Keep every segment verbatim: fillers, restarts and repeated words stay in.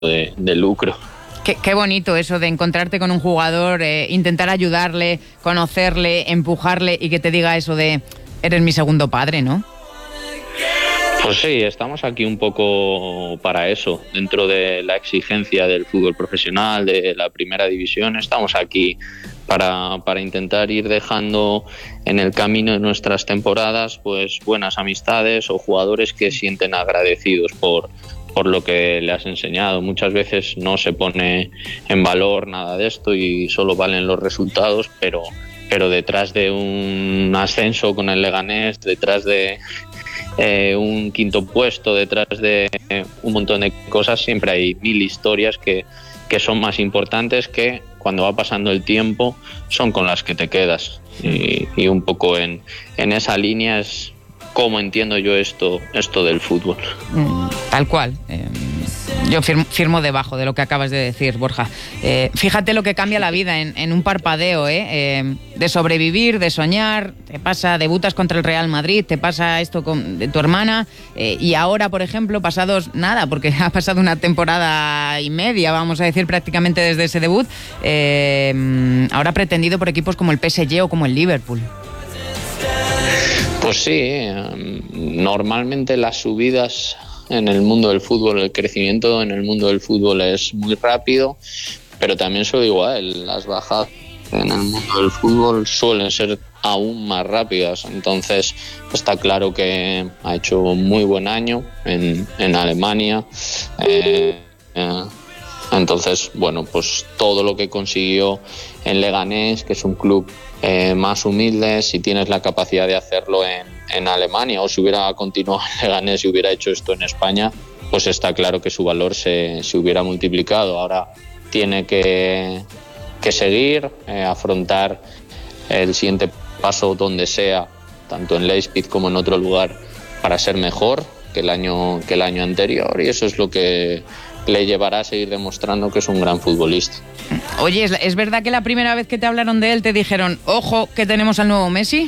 de, de lucro. Qué, qué bonito eso de encontrarte con un jugador, eh, intentar ayudarle, conocerle, empujarle y que te diga eso de eres mi segundo padre, ¿no? Pues sí, estamos aquí un poco para eso, dentro de la exigencia del fútbol profesional, de la primera división, estamos aquí para, para intentar ir dejando en el camino de nuestras temporadas pues buenas amistades o jugadores que sienten agradecidos por, por lo que le has enseñado. Muchas veces no se pone en valor nada de esto y solo valen los resultados, pero, pero detrás de un ascenso con el Leganés, detrás de Eh, un quinto puesto, detrás de un montón de cosas, siempre hay mil historias que, que son más importantes, que cuando va pasando el tiempo son con las que te quedas. Y, y un poco en, en esa línea es como entiendo yo esto, esto del fútbol. Mm, tal cual. Eh, yo firmo, firmo debajo de lo que acabas de decir, Borja. Eh, fíjate lo que cambia la vida en, en un parpadeo, ¿eh? Eh, de sobrevivir, de soñar, te pasa, debutas contra el Real Madrid, te pasa esto con de tu hermana, eh, y ahora, por ejemplo, pasados nada, porque ha pasado una temporada y media, vamos a decir, prácticamente desde ese debut, eh, ahora pretendido por equipos como el P S G o como el Liverpool. Pues sí, normalmente las subidas en el mundo del fútbol, el crecimiento en el mundo del fútbol es muy rápido, pero también suele igual, las bajadas en el mundo del fútbol suelen ser aún más rápidas. Entonces está claro que ha hecho muy buen año en, en Alemania. Eh, eh, entonces, bueno, pues todo lo que consiguió en Leganés, que es un club eh, más humilde, si tienes la capacidad de hacerlo en, en Alemania, o si hubiera continuado en Leganés y hubiera hecho esto en España, pues está claro que su valor se, se hubiera multiplicado. Ahora tiene que, que seguir, eh, afrontar el siguiente paso donde sea, tanto en Leipzig como en otro lugar, para ser mejor que el año, que el año anterior, y eso es lo que le llevará a seguir demostrando que es un gran futbolista. Oye, ¿es, ¿es verdad que la primera vez que te hablaron de él te dijeron, ojo, que tenemos al nuevo Messi?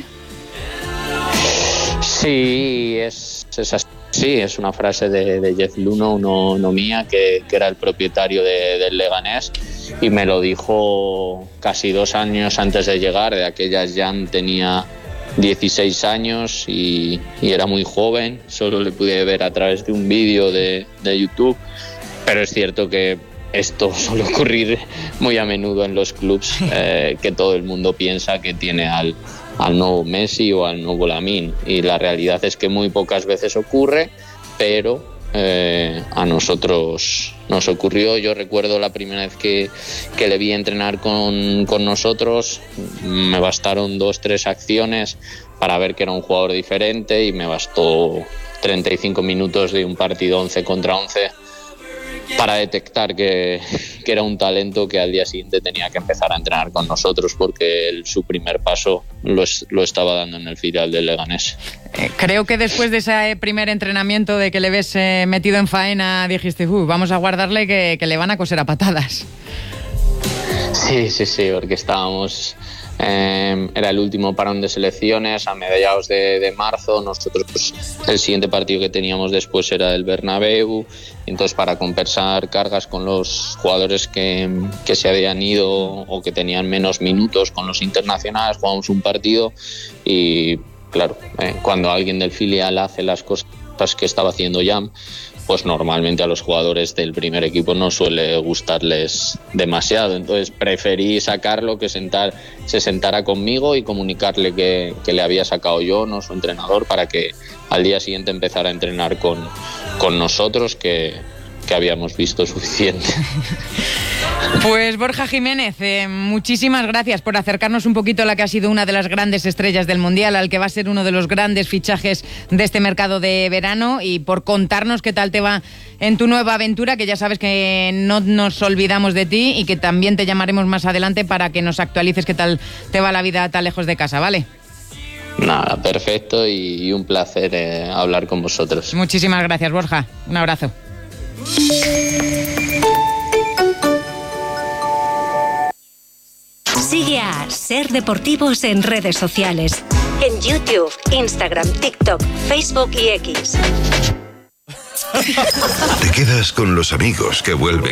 Sí, es, es así. Sí, es una frase de, de Jeff Luno, no, no mía, que, que era el propietario de, del Leganés, y me lo dijo casi dos años antes de llegar. De aquellas Jan tenía dieciséis años y, y era muy joven, solo le pude ver a través de un vídeo de, de YouTube, pero es cierto que esto suele ocurrir muy a menudo en los clubs, eh, que todo el mundo piensa que tiene al, al nuevo Messi o al nuevo Lamine, y la realidad es que muy pocas veces ocurre, pero eh, a nosotros nos ocurrió. Yo recuerdo la primera vez que, que le vi entrenar con, con nosotros, me bastaron dos, tres acciones para ver que era un jugador diferente, y me bastó treinta y cinco minutos de un partido once contra once para detectar que, que era un talento que al día siguiente tenía que empezar a entrenar con nosotros, porque él, su primer paso lo, es, lo estaba dando en el filial del Leganés. Eh, creo que después de ese primer entrenamiento de que le ves eh, metido en faena, dijiste, uh, vamos a guardarle que, que le van a coser a patadas. Sí, sí, sí, porque estábamos... Eh, era el último parón de selecciones a mediados de, de marzo. Nosotros, pues, el siguiente partido que teníamos después era el Bernabéu, entonces para compensar cargas con los jugadores que, que se habían ido o que tenían menos minutos con los internacionales, jugamos un partido y claro, eh, cuando alguien del filial hace las cosas que estaba haciendo Jam, pues normalmente a los jugadores del primer equipo no suele gustarles demasiado. Entonces preferí sacarlo, que sentar, se sentara conmigo y comunicarle que, que le había sacado yo, no su entrenador, para que al día siguiente empezara a entrenar con, con nosotros, que, que habíamos visto suficiente. Pues Borja Jiménez, eh, muchísimas gracias por acercarnos un poquito a la que ha sido una de las grandes estrellas del Mundial, al que va a ser uno de los grandes fichajes de este mercado de verano, y por contarnos qué tal te va en tu nueva aventura, que ya sabes que no nos olvidamos de ti y que también te llamaremos más adelante para que nos actualices qué tal te va la vida tan lejos de casa, ¿vale? Nada, perfecto, y, y un placer eh, hablar con vosotros. Muchísimas gracias, Borja. Un abrazo. Sigue a Ser Deportivos en redes sociales. En YouTube, Instagram, TikTok, Facebook y X. Te quedas con los amigos que vuelven